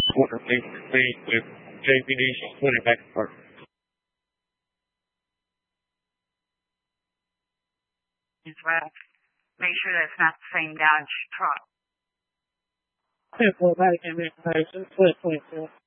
Quarter made with JPD 20 back part. As well. Make sure that's not the same damaged truck. 10-4 back in information, 2022.